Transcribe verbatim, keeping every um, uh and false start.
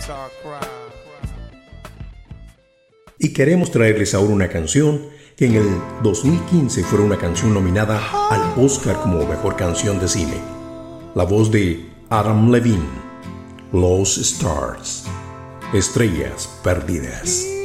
Y queremos traerles ahora una canción que en el dos mil quince fue una canción nominada al Oscar como Mejor Canción de Cine. La voz de Adam Levine, Lost Stars, Estrellas Perdidas.